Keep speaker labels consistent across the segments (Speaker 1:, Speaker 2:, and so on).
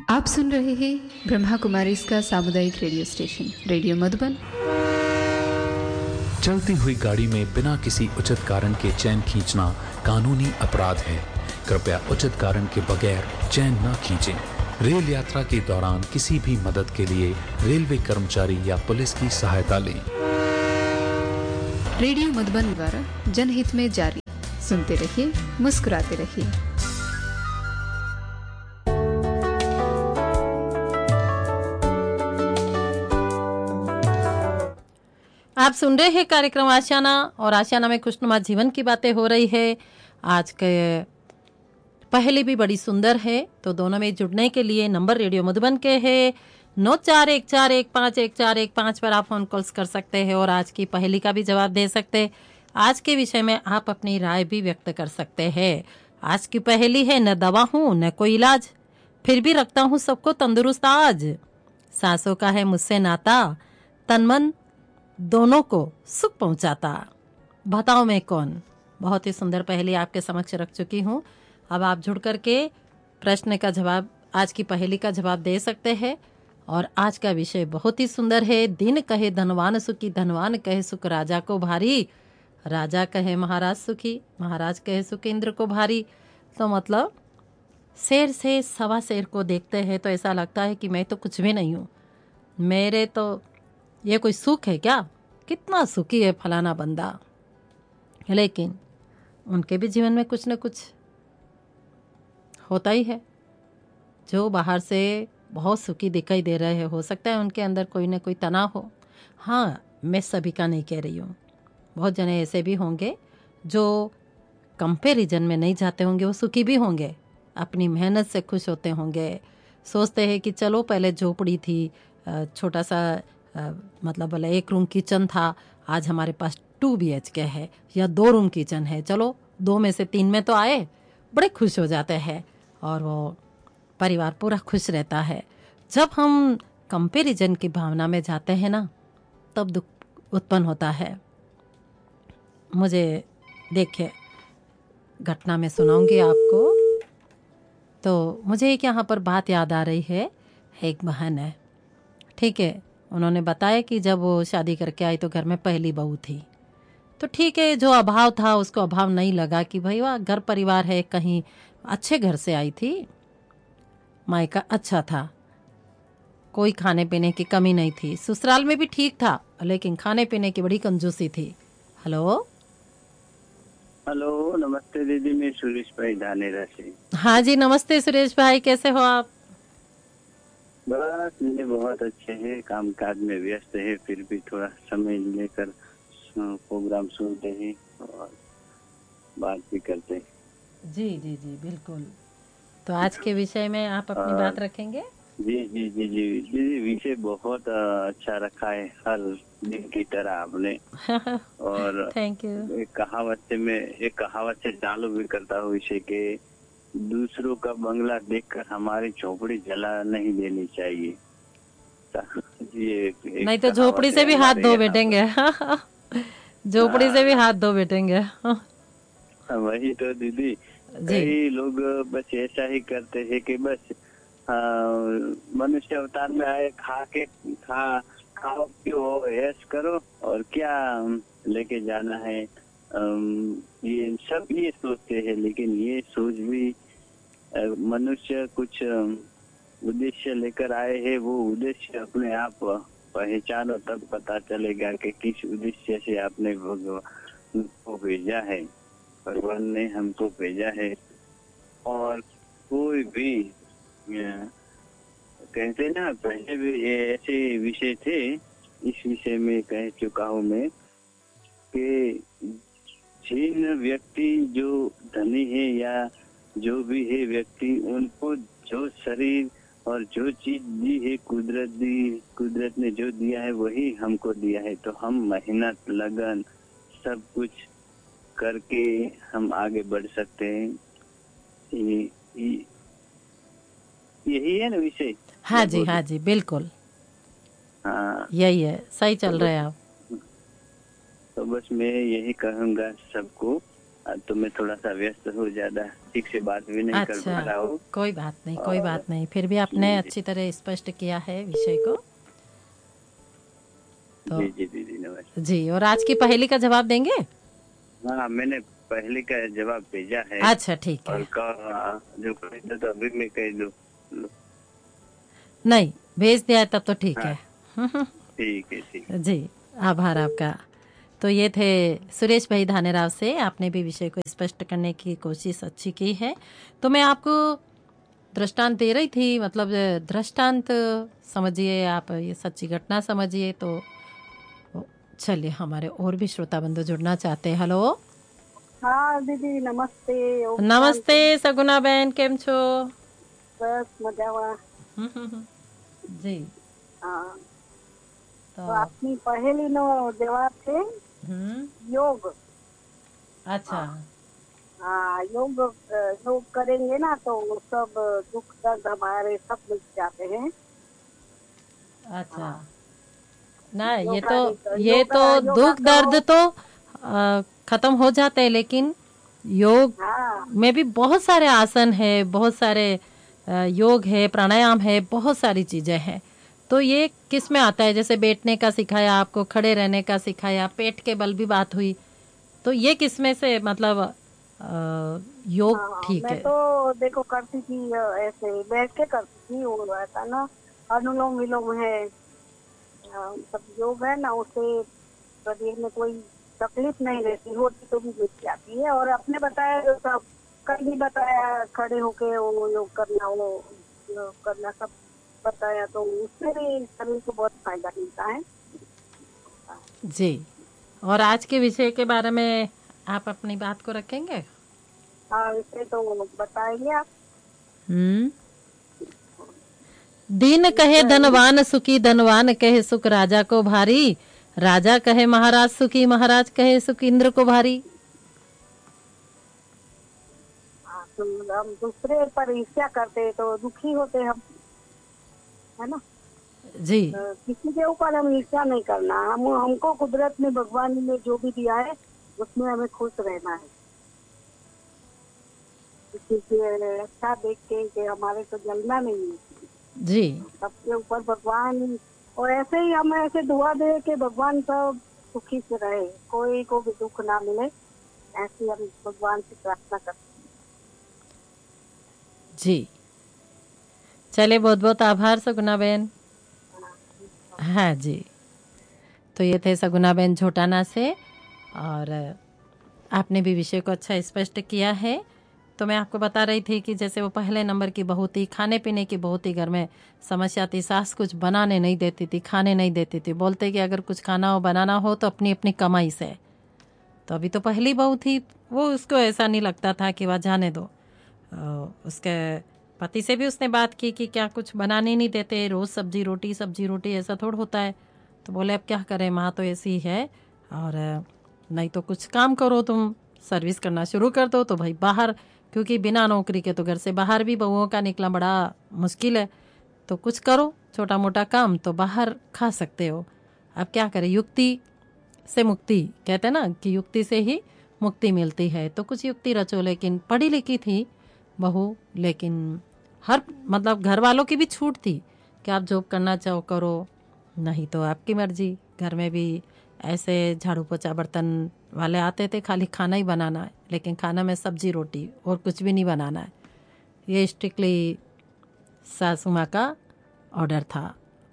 Speaker 1: आप सुन रहे हैं ब्रह्मा कुमारी इसका सामुदायिक रेडियो स्टेशन रेडियो मधुबन।
Speaker 2: चलती हुई गाड़ी में बिना किसी उचित कारण के चैन खींचना कानूनी अपराध है। कृपया उचित कारण के बगैर चैन न खींचें। रेल यात्रा के दौरान किसी भी मदद के लिए रेलवे कर्मचारी या पुलिस की सहायता लें।
Speaker 1: रेडियो मधुबन द्वारा जनहित में जारी। सुनते रहिए, मुस्कुराते रहिए।
Speaker 3: आप सुन रहे हैं कार्यक्रम आशियाना, और आशियाना में खुशनुमा जीवन की बातें हो रही है। आज के पहले भी बड़ी सुंदर है, तो दोनों में जुड़ने के लिए नंबर रेडियो मधुबन के है 9414151415 पर आप फोन कॉल्स कर सकते हैं और आज की पहेली का भी जवाब दे सकते हैं। आज के विषय में आप अपनी राय भी व्यक्त कर सकते हैं। आज की पहेली है, न दवा हूँ न कोई इलाज, फिर भी रखता हूँ सबको तंदुरुस्त आज। सांसों का है मुझसे नाता, तन मन दोनों को सुख पहुंचाता। बताओ मैं कौन। बहुत ही सुंदर पहेली आपके समक्ष रख चुकी हूँ। अब आप जुड़ करके प्रश्न का जवाब, आज की पहेली का जवाब दे सकते हैं। और आज का विषय बहुत ही सुंदर है। दिन कहे धनवान सुखी, धनवान कहे सुख राजा को भारी, राजा कहे महाराज सुखी, महाराज कहे सुख इंद्र को भारी। तो मतलब शेर से सवा शेर को देखते हैं तो ऐसा लगता है कि मैं तो कुछ भी नहीं हूँ, मेरे तो ये कोई सुख है क्या, कितना सुखी है फलाना बंदा। लेकिन उनके भी जीवन में कुछ न कुछ होता ही है। जो बाहर से बहुत सुखी दिखाई दे रहे हैं, हो सकता है उनके अंदर कोई न कोई तनाव हो। हाँ, मैं सभी का नहीं कह रही हूँ। बहुत जने ऐसे भी होंगे जो कंपैरिजन में नहीं जाते होंगे, वो सुखी भी होंगे, अपनी मेहनत से खुश होते होंगे। सोचते हैं कि चलो पहले झोपड़ी थी, छोटा सा मतलब बोले 1 रूम किचन था, आज हमारे पास 2 BHK है या 2 रूम किचन है, चलो 2 में से 3 में तो आए, बड़े खुश हो जाते हैं और वो परिवार पूरा खुश रहता है। जब हम कंपैरिजन की भावना में जाते हैं ना, तब दुख उत्पन्न होता है। मुझे देखिए, घटना में सुनाऊंगी आपको। तो मुझे एक यहाँ पर बात याद आ रही है। एक बहन है, ठीक है, उन्होंने बताया कि जब वो शादी करके आई तो घर में पहली बहू थी। तो ठीक है, जो अभाव था उसको अभाव नहीं लगा कि भाई वाह घर परिवार है, कहीं अच्छे घर से आई थी, मायका अच्छा था, कोई खाने पीने की कमी नहीं थी। ससुराल में भी ठीक था, लेकिन खाने पीने की बड़ी कंजूसी थी। हेलो
Speaker 4: हेलो, नमस्ते दीदी, मैं सुरेश भाई धानेरा से।
Speaker 3: हाँ जी, नमस्ते सुरेश भाई, कैसे हो आप?
Speaker 4: बस ये बहुत अच्छे हैं, काम काज में व्यस्त है, फिर भी थोड़ा समय लेकर प्रोग्राम सुनते हैं और बात भी करते हैं।
Speaker 3: जी जी जी बिल्कुल। तो आज के विषय में आप अपनी बात रखेंगे?
Speaker 4: जी जी जी जी जी, विषय बहुत अच्छा रखा है, हर दिन की तरह आपने। और
Speaker 3: थैंक यू।
Speaker 4: एक कहावत से चालू भी करता हूँ विषय के, दूसरों का बंगला देखकर हमारी झोपड़ी जला नहीं देनी चाहिए। ये
Speaker 3: नहीं तो झोपड़ी से भी हाथ धो बैठेंगे। झोपड़ी से भी हाथ धो बैठेंगे।
Speaker 4: वही तो दीदी, कई लोग बस ऐसा ही करते हैं कि बस मनुष्य अवतार में आए, खाओ पियो ऐश करो और क्या लेके जाना है, ये सब ये सोचते हैं। लेकिन ये सोच भी मनुष्य कुछ उद्देश्य लेकर आए हैं, वो उद्देश्य अपने आप पहचानो तब पता चलेगा कि किस उद्देश्य से आपने भगवान को भेजा है, भगवान ने हमको भेजा है। और कोई भी कहते ना, पहले भी ऐसे विषय थे, इस विषय में कह चुका हूँ मैं कि जिन व्यक्ति जो धनी है या जो भी है व्यक्ति, उनको जो शरीर और जो चीज दी है कुदरत ने जो दिया है वही हमको दिया है। तो हम मेहनत लगन सब कुछ करके हम आगे बढ़ सकते हैं। यही है ना विषय।
Speaker 3: हाँ जी बिल्कुल,
Speaker 4: हाँ
Speaker 3: यही है, सही चल रहे हैं आप।
Speaker 4: तो बस मैं यही कहूँगा सबको, तो मैं थोड़ा सा व्यस्त हूँ, ज्यादा ठीक से बात भी नहीं कर पा रहा हूँ।
Speaker 3: कोई बात नहीं, कोई बात नहीं, फिर भी आपने अच्छी तरह स्पष्ट किया है विषय को। तो
Speaker 4: जी जी दीदी नमस्ते
Speaker 3: जी, और आज की पहेली का जवाब देंगे?
Speaker 4: हाँ, मैंने पहले का जवाब भेजा है।
Speaker 3: अच्छा ठीक
Speaker 4: और
Speaker 3: है।
Speaker 4: जो कह दो तो अभी मैं कह दूँ।
Speaker 3: नहीं, भेज दिया है तब तो ठीक
Speaker 4: हाँ,
Speaker 3: है।
Speaker 4: ठीक है ठीक है।
Speaker 3: जी, आभार आपका। तो ये थे सुरेश भाई धानेराव से, आपने भी विषय को स्पष्ट करने की कोशिश अच्छी की है। तो मैं आपको दृष्टांत दे रही थी, मतलब दृष्टांत समझिए आप, ये सच्ची घटना समझिए। तो चलिए, हमारे और भी श्रोता बंधु जुड़ना चाहते हैं। हेलो।
Speaker 5: हाँ दीदी नमस्ते। ओम
Speaker 3: नमस्ते
Speaker 5: शांति।
Speaker 3: सगुना बहन, केम छो?
Speaker 5: बस मजावा।
Speaker 3: जी।
Speaker 5: हाँ,
Speaker 3: तो
Speaker 5: तो अपनी पहेली नो जवाब थे योग।
Speaker 3: अच्छा।
Speaker 5: हाँ, योग योग करेंगे ना तो वो सब दुख दर्द हमारे सब मिट जाते हैं।
Speaker 3: अच्छा, ना
Speaker 5: योगा
Speaker 3: ये तो
Speaker 5: योगा योगा
Speaker 3: दुख दर्द
Speaker 5: करो।
Speaker 3: तो खत्म हो जाते हैं, लेकिन योग
Speaker 5: हाँ
Speaker 3: में भी बहुत सारे आसन है, बहुत सारे योग है, प्राणायाम है, बहुत सारी चीजें हैं। तो ये किस में आता है? जैसे बैठने का सिखाया आपको, खड़े रहने का सिखाया, पेट के बल भी बात हुई, तो ये किस में से मतलब योग
Speaker 5: हाँ,
Speaker 3: ठीक
Speaker 5: मैं
Speaker 3: है?
Speaker 5: तो देखो करती थी, ऐसे बैठ के करती थी। वो ऐसा ना अनुलोम विलोम है, सब योग है ना, उससे शरीर में कोई तकलीफ नहीं रहती, होती तो भी मिट जाती है। और आपने बताया जो सब कल भी बताया, खड़े होके वो योग करना, वो योग करना सब बताया, तो उससे भी शरीर को बहुत फायदा मिलता है।
Speaker 3: जी, और आज के विषय के बारे में आप अपनी बात को रखेंगे?
Speaker 5: हाँ, इससे तो बताएंगे आप।
Speaker 3: दीन कहे धनवान सुखी, धनवान कहे सुख राजा को भारी, राजा कहे महाराज सुखी, महाराज कहे सुख इंद्र को भारी।
Speaker 5: हाँ, तो हम दूसरे पर ईर्ष्या करते तो दुखी होते हम, है ना।
Speaker 3: जी
Speaker 5: किसी के ऊपर हम ईर्ष्या नहीं करना। हमको कुदरत ने भगवान ने जो भी दिया है उसमें हमें खुश रहना है। किसी के अच्छा देख के हमारे तो जलना नहीं है।
Speaker 3: जी
Speaker 5: सबके ऊपर भगवान, और ऐसे ही हम ऐसे दुआ दे के भगवान सब सुखी से रहे, कोई को भी दुख ना मिले, ऐसे हम भगवान से प्रार्थना करते
Speaker 3: जी, चले, बहुत बहुत आभार सगुना बहन। हाँ जी, तो ये थे सगुना बहन झोटाना से, और आपने भी विषय को अच्छा स्पष्ट किया है। तो मैं आपको बता रही थी कि जैसे वो पहले नंबर की बहू थी, खाने पीने की बहुत ही घर में समस्या थी, सास कुछ बनाने नहीं देती थी, खाने नहीं देती थी, बोलते कि अगर कुछ खाना हो बनाना हो तो अपनी अपनी कमाई से। तो अभी तो पहली बहू थी, वो उसको ऐसा नहीं लगता था कि वह जाने दो। उसके पति से भी उसने बात की कि क्या कुछ बनाने नहीं देते, रोज़ सब्जी रोटी ऐसा थोड़ा होता है। तो बोले अब क्या करें, माँ तो ऐसी है, और नहीं तो कुछ काम करो, तुम सर्विस करना शुरू कर दो। तो भाई बाहर, क्योंकि बिना नौकरी के तो घर से बाहर भी बहुओं का निकला बड़ा मुश्किल है, तो कुछ करो छोटा मोटा काम, तो बाहर खा सकते हो। अब क्या करें, युक्ति से मुक्ति कहते हैं ना, कि युक्ति से ही मुक्ति मिलती है। तो कुछ युक्ति रचो, लेकिन पढ़ी लिखी थी बहू, लेकिन हर मतलब घर वालों की भी छूट थी कि आप जॉब करना चाहो करो, नहीं तो आपकी मर्जी। घर में भी ऐसे झाड़ू पोछा बर्तन वाले आते थे, खाली खाना ही बनाना है, लेकिन खाना में सब्जी रोटी और कुछ भी नहीं बनाना है। ये स्ट्रिक्टली सासू माँ का ऑर्डर था।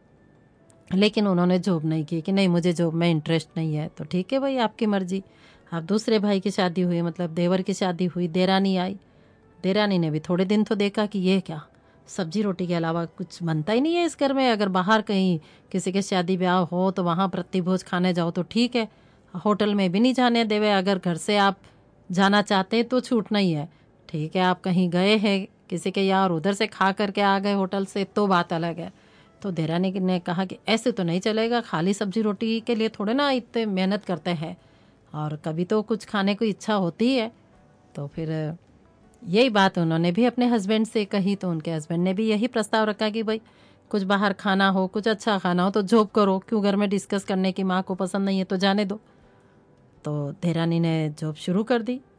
Speaker 3: लेकिन उन्होंने जॉब नहीं की कि नहीं मुझे जॉब में इंटरेस्ट नहीं है। तो ठीक है भाई, आपकी मर्जी। आप दूसरे भाई की शादी हुई, मतलब देवर की शादी हुई, देरानी आई, देरानी ने भी थोड़े दिन तो देखा कि ये क्या, सब्जी रोटी के अलावा कुछ बनता ही नहीं है इस घर में। अगर बाहर कहीं किसी के शादी ब्याह हो तो वहाँ प्रतिभोज खाने जाओ तो ठीक है, होटल में भी नहीं जाने देवे। अगर घर से आप जाना चाहते हैं तो छूट नहीं है, ठीक है। आप कहीं गए हैं किसी के यहाँ और उधर से खा करके आ गए होटल से, तो बात अलग है। तो देरानी ने कहा कि ऐसे तो नहीं चलेगा, खाली सब्जी रोटी के लिए थोड़े ना इतने मेहनत करते हैं, और कभी तो कुछ खाने की इच्छा होती है। तो फिर यही बात उन्होंने भी अपने हस्बैंड से कही, तो उनके हस्बैंड ने भी यही प्रस्ताव रखा कि भाई कुछ बाहर खाना हो, कुछ अच्छा खाना हो तो जॉब करो, क्यों घर में डिस्कस करने की, माँ को पसंद नहीं है तो जाने दो। तो देरानी ने जॉब शुरू कर दी,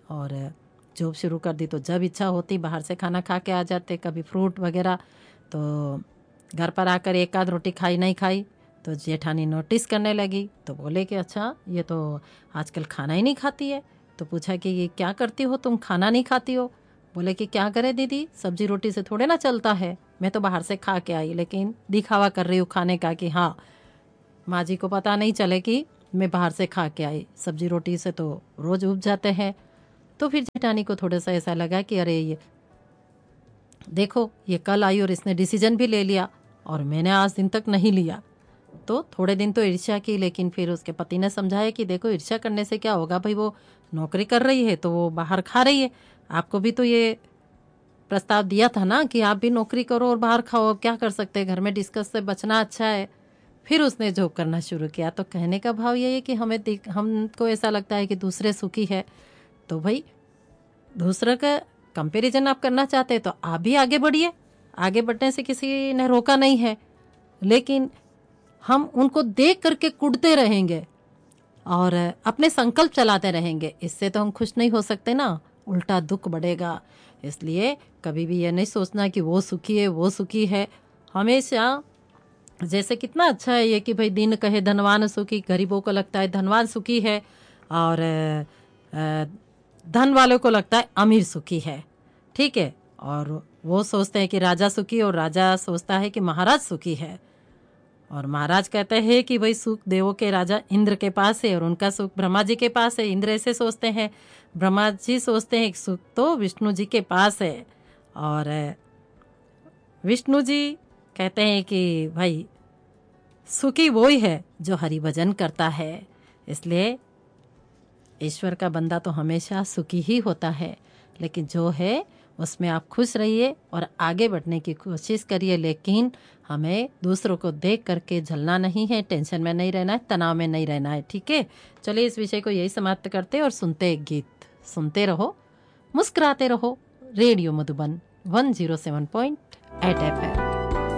Speaker 3: और जॉब शुरू कर दी तो जब इच्छा होती बाहर से खाना खा के आ जाते, कभी फ्रूट वगैरह। तो घर पर आकर एक आध रोटी खाई नहीं खाई तो जेठानी नोटिस करने लगी, तो बोले कि अच्छा ये तो आजकल खाना ही नहीं खाती है। तो पूछा कि ये क्या करती हो तुम, खाना नहीं खाती हो? बोले कि क्या करे दीदी, सब्जी रोटी से थोड़े ना चलता है, मैं तो बाहर से खा के आई, लेकिन दिखावा कर रही हूँ खाने का कि हाँ माँ जी को पता नहीं चले कि मैं बाहर से खा के आई, सब्जी रोटी से तो रोज़ उब जाते हैं। तो फिर जेठानी को थोड़ा सा ऐसा लगा कि अरे ये देखो ये कल आई और इसने डिसीजन भी ले लिया और मैंने आज दिन तक नहीं लिया। तो थोड़े दिन तो ईर्ष्या की, लेकिन फिर उसके पति ने समझाया कि देखो ईर्ष्या करने से क्या होगा भाई, वो नौकरी कर रही है तो वो बाहर खा रही है, आपको भी तो ये प्रस्ताव दिया था ना कि आप भी नौकरी करो और बाहर खाओ, क्या कर सकते हैं, घर में डिस्कस से बचना अच्छा है। फिर उसने जॉब करना शुरू किया। तो कहने का भाव ये है कि हमको ऐसा लगता है कि दूसरे सुखी है, तो भाई दूसरे का कंपैरिजन आप करना चाहते हैं तो आप भी आगे बढ़िए, आगे बढ़ने से किसी ने रोका नहीं है, लेकिन हम उनको देख करके कुढ़ते रहेंगे और अपने संकल्प चलाते रहेंगे, इससे तो हम खुश नहीं हो सकते ना, उल्टा दुख बढ़ेगा। इसलिए कभी भी ये नहीं सोचना कि वो सुखी है वो सुखी है। हमेशा जैसे कितना अच्छा है ये कि भाई दिन कहे धनवान सुखी, गरीबों को लगता है धनवान सुखी है और धन वालों को लगता है अमीर सुखी है, ठीक है। और वो सोचते हैं कि राजा सुखी और राजा सोचता है कि महाराज सुखी है, और महाराज कहते हैं कि भाई सुख देवों के राजा इंद्र के पास है और उनका सुख ब्रह्मा जी के पास है। इंद्र ऐसे सोचते हैं, ब्रह्मा जी सोचते हैं कि सुख तो विष्णु जी के पास है, और विष्णु जी कहते हैं कि भाई सुखी वो ही है जो हरि भजन करता है। इसलिए ईश्वर का बंदा तो हमेशा सुखी ही होता है, लेकिन जो है उसमें आप खुश रहिए और आगे बढ़ने की कोशिश करिए, लेकिन हमें दूसरों को देख करके जलना नहीं है, टेंशन में नहीं रहना है, तनाव में नहीं रहना है, ठीक है। चलिए इस विषय को यही समाप्त करते और सुनते एक गीत। सुनते रहो, मुस्कुराते रहो। Radio Madhuban 107.8 FM।